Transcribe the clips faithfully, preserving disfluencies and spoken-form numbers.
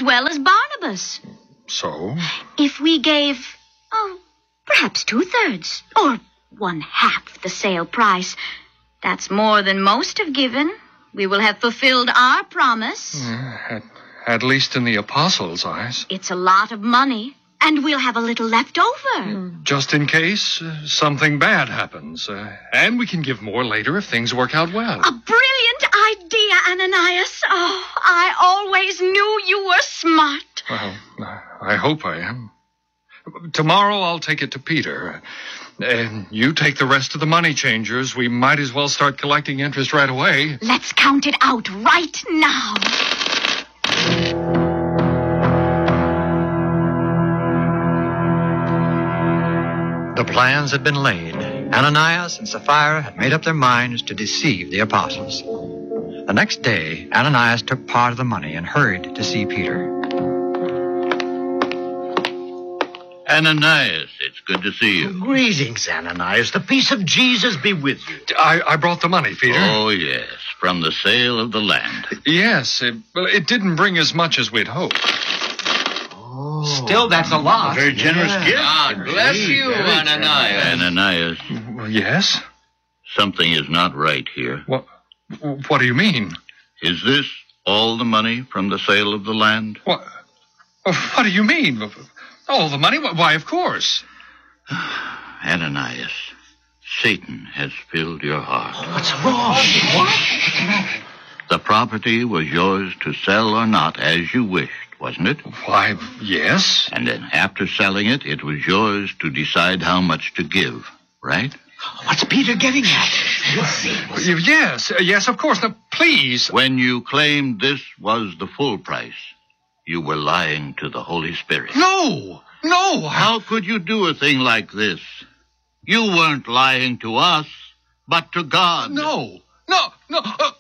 as well as Barnabas. So? If we gave, oh, perhaps two-thirds, or one-half the sale price, that's more than most have given. We will have fulfilled our promise. Uh, at, at least in the apostles' eyes. It's a lot of money, and we'll have a little left over. Just in case uh, something bad happens. Uh, and we can give more later if things work out well. A brilliant idea, Ananias. Oh, I always knew you were smart. Well, I hope I am. Tomorrow I'll take it to Peter. And you take the rest of the money changers. We might as well start collecting interest right away. Let's count it out right now. The plans had been laid. Ananias and Sapphira had made up their minds to deceive the apostles. The next day, Ananias took part of the money and hurried to see Peter. Ananias, it's good to see you. Greetings, Ananias. The peace of Jesus be with you. I, I brought the money, Peter. Oh, yes, from the sale of the land. Yes, it, well, it didn't bring as much as we'd hoped. Oh. Still, that's a lot. A very generous Yeah. gift. God bless Indeed, you, very Ananias. Ananias, Yes? something is not right here. What, what do you mean? Is this all the money from the sale of the land? What, what do you mean? All the money? Why, of course. Ananias, Satan has filled your heart. What's wrong? What? The property was yours to sell or not as you wished, wasn't it? Why, yes. And then after selling it, it was yours to decide how much to give, right? What's Peter getting at? Yes, yes, of course. Now, please. When you claimed this was the full price, you were lying to the Holy Spirit. No, no. How could you do a thing like this? You weren't lying to us, but to God. No, no, no. Uh,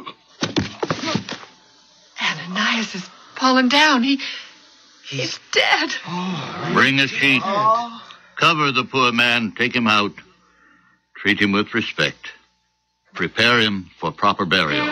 Ananias has fallen down. He, he's dead. Bring a sheet. Cover the poor man. Take him out. Treat him with respect. Prepare him for proper burial.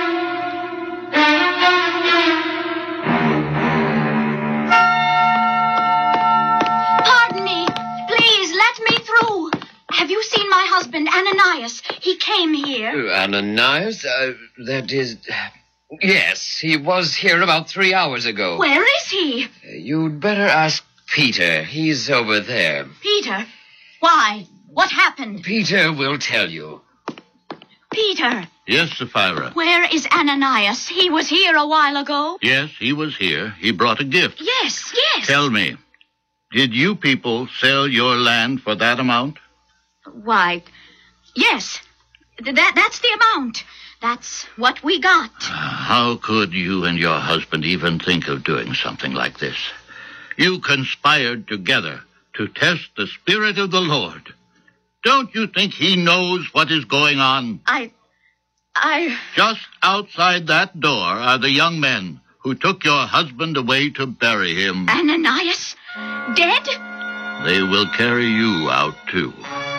Pardon me. Please, let me through. Have you seen my husband, Ananias? He came here. Uh, Ananias? Uh, that is... Yes, he was here about three hours ago. Where is he? Uh, You'd better ask Peter. He's over there. Peter. Why? What happened? Peter will tell you. Peter, Yes, Sapphira. where is Ananias? He was here a while ago. Yes, he was here. He brought a gift. Yes, yes. Tell me, did you people sell your land for that amount? Why, yes. Th- that That's the amount. That's what we got. How could you and your husband even think of doing something like this? You conspired together to test the Spirit of the Lord. Don't you think he knows what is going on? I... I... Just outside that door are the young men who took your husband away to bury him. Ananias? Dead? They will carry you out, too.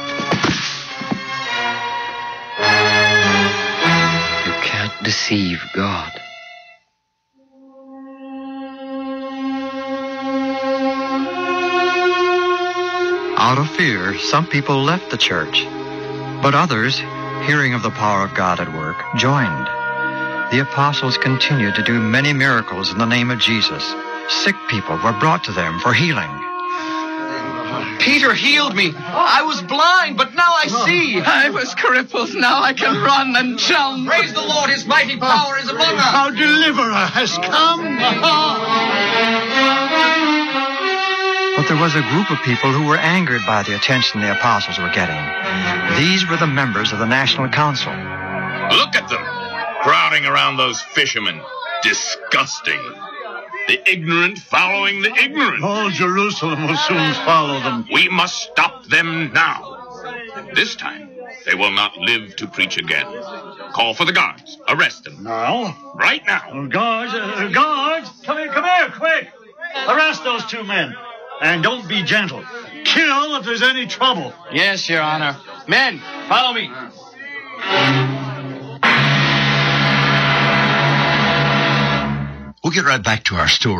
You can't deceive God. Out of fear, some people left the church, but others, hearing of the power of God at work, joined. The apostles continued to do many miracles in the name of Jesus. Sick people were brought to them for healing. Peter healed me. I was blind, but now I see. I was crippled. Now I can run and jump. Praise the Lord, his mighty power is among us. Our deliverer has come. But there was a group of people who were angered by the attention the apostles were getting. These were the members of the National Council. Look at them, crowding around those fishermen. Disgusting. The ignorant following the ignorant. All Jerusalem will soon follow them. We must stop them now. This time, they will not live to preach again. Call for the guards. Arrest them. Now? Right now. Oh, guards, uh, guards, come here, come here, quick. Arrest those two men. And don't be gentle. Kill if there's any trouble. Yes, Your Honor. Men, follow me. We'll get right back to our story.